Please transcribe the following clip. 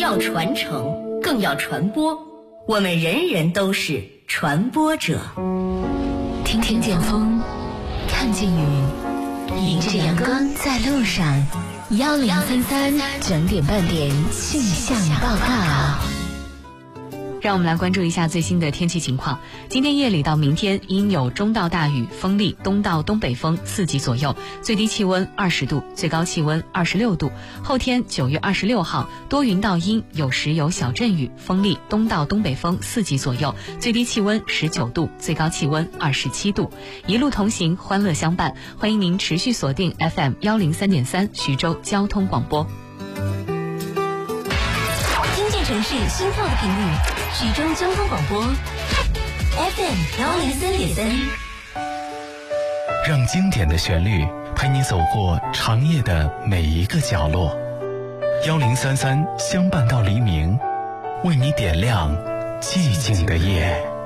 要传承，更要传播。我们人人都是传播者。 听见风，看见雨，迎着阳光在路上。1033整点半点气象报告。 让我们来关注一下最新的天气情况。今天夜里到明天阴有中到大雨，风力东到东北风4级左右，最低气温20度，最高气温26度。后天9月26号多云到阴，有时有小阵雨，风力东到东北风4级左右，最低气温19度，最高气温27度。一路同行，欢乐相伴，欢迎您持续锁定 FM 103.3徐州交通广播。 听见城市心跳的频率，徐州交通广播 FM 103.3。 让经典的旋律陪你走过长夜的每一个角落。1033相伴到黎明，为你点亮寂静的夜。